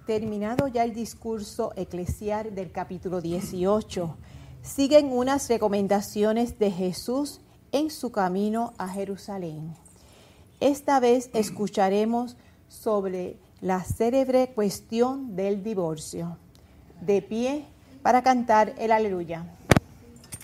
Terminado ya el discurso eclesial del capítulo 18, siguen unas recomendaciones de Jesús en su camino a Jerusalén. Esta vez escucharemos sobre la célebre cuestión del divorcio. De pie para cantar el Aleluya.